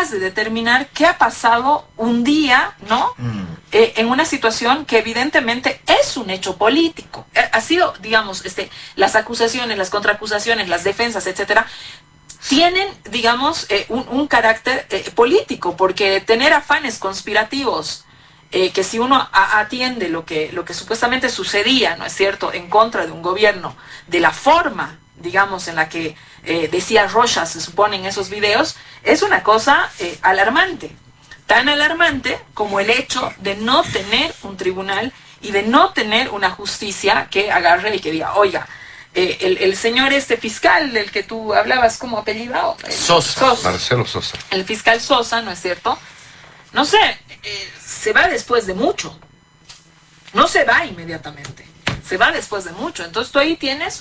incapaz de determinar qué ha pasado un día, ¿no? En una situación que evidentemente es un hecho político. Ha sido, digamos, las acusaciones, las contraacusaciones, las defensas, etcétera, tienen, digamos, un carácter político, porque tener afanes conspirativos, que si uno atiende lo que supuestamente sucedía, ¿no es cierto?, en contra de un gobierno, de la forma, digamos, en la que decía Rocha, se supone en esos videos, es una cosa alarmante. Tan alarmante como el hecho de no tener un tribunal y de no tener una justicia que agarre y que diga, oiga, el señor fiscal del que tú hablabas, ¿cómo apellidado? Sosa. Marcelo Sosa. El fiscal Sosa, ¿no es cierto? No sé, se va después de mucho. No se va inmediatamente. Se va después de mucho. Entonces tú ahí tienes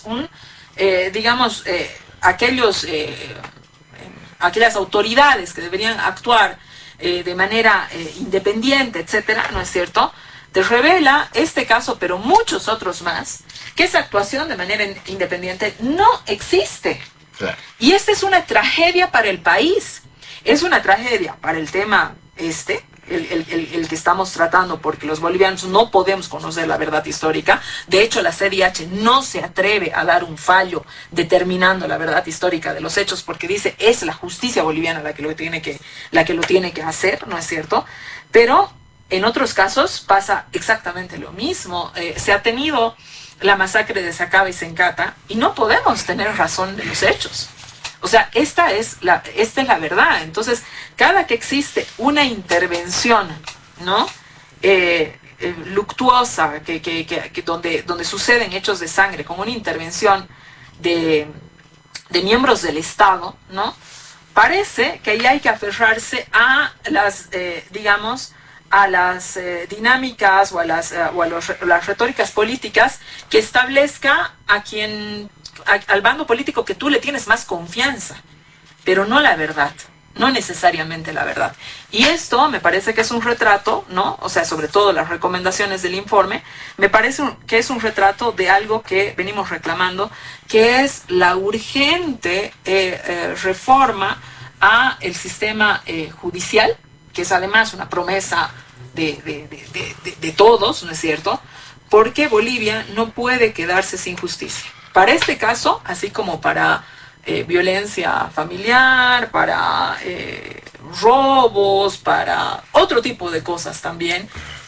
aquellas autoridades que deberían actuar de manera independiente, etcétera, ¿no es cierto? Te revela este caso, pero muchos otros más, que esa actuación de manera independiente no existe. Claro. Y esta es una tragedia para el país. Es una tragedia para el tema el que estamos tratando, porque los bolivianos no podemos conocer la verdad histórica. De hecho, la CDH no se atreve a dar un fallo determinando la verdad histórica de los hechos, porque dice, es la justicia boliviana la que lo tiene que hacer, ¿no es cierto? Pero en otros casos pasa exactamente lo mismo. Se ha tenido la masacre de Sacaba y Sencata y no podemos tener razón de los hechos. O sea, esta es la verdad. Entonces, cada que existe una intervención, ¿no?, luctuosa, donde suceden hechos de sangre, con una intervención de miembros del Estado, ¿no?, parece que ahí hay que aferrarse a las, a las dinámicas o a las retóricas políticas que establezca al bando político que tú le tienes más confianza, pero no la verdad, no necesariamente la verdad. Y esto me parece que es un retrato, ¿no? O sea, sobre todo las recomendaciones del informe, me parece que es un retrato de algo que venimos reclamando, que es la urgente reforma a el sistema judicial, que es además una promesa de todos, ¿no es cierto? Porque Bolivia no puede quedarse sin justicia. Para este caso, así como para violencia familiar, para robos, para otro tipo de cosas también.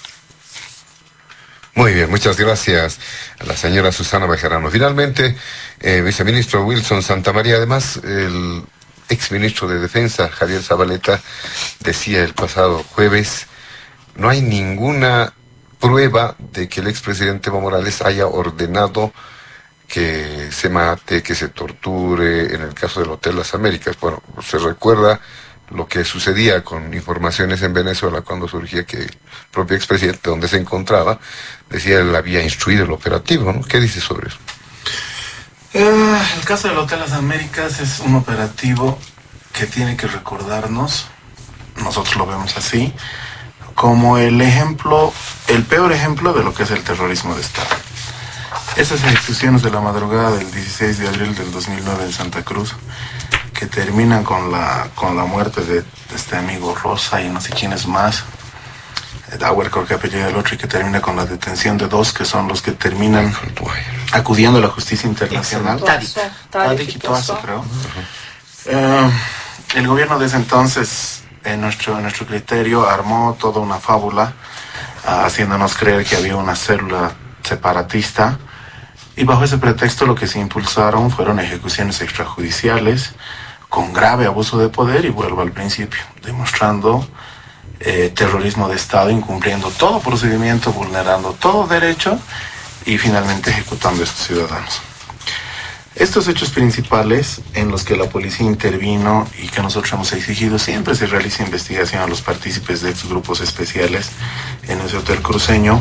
Muy bien, muchas gracias a la señora Susana Bejarano. Finalmente, viceministro Wilson Santamaría, además, el exministro de Defensa, Javier Zabaleta, decía el pasado jueves, no hay ninguna prueba de que el expresidente Evo Morales haya ordenado que se mate, que se torture, en el caso del Hotel Las Américas. Bueno, se recuerda lo que sucedía con informaciones en Venezuela cuando surgía que el propio expresidente, donde se encontraba, decía él había instruido el operativo, ¿no? ¿Qué dice sobre eso? El caso del Hotel Las Américas es un operativo que tiene que recordarnos, nosotros lo vemos así, como el peor ejemplo de lo que es el terrorismo de Estado. Esas ejecuciones de la madrugada del 16 de abril del 2009 en Santa Cruz, que terminan con la muerte de este amigo Rosa y no sé quién es más, Dauer creo que apellido el otro, y que termina con la detención de dos que son los que terminan acudiendo a la justicia internacional. Tadic y Toazo, creo. El gobierno de ese entonces, en nuestro criterio, armó toda una fábula, haciéndonos creer que había una célula separatista, y bajo ese pretexto lo que se impulsaron fueron ejecuciones extrajudiciales con grave abuso de poder, y vuelvo al principio, demostrando terrorismo de Estado, incumpliendo todo procedimiento, vulnerando todo derecho y finalmente ejecutando a estos ciudadanos. Estos hechos principales en los que la policía intervino y que nosotros hemos exigido siempre se realice investigación a los partícipes de estos grupos especiales en ese hotel cruceño,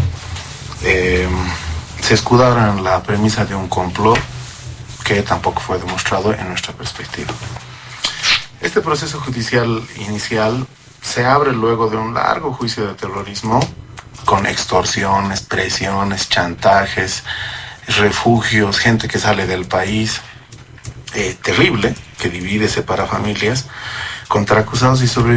se escudaron en la premisa de un complot que tampoco fue demostrado en nuestra perspectiva. Este proceso judicial inicial se abre luego de un largo juicio de terrorismo con extorsiones, presiones, chantajes, refugios, gente que sale del país, terrible, que divide, separa familias, contra acusados y sobrevivientes.